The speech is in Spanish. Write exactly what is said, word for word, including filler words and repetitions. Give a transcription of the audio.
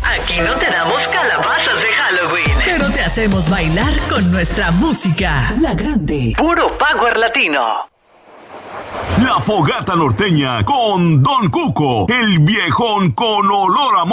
Aquí no te damos calabazas de Halloween, pero te hacemos bailar con nuestra música. La Grande. Puro Power Latino. La Fogata Norteña con Don Cuco, el viejón con olor a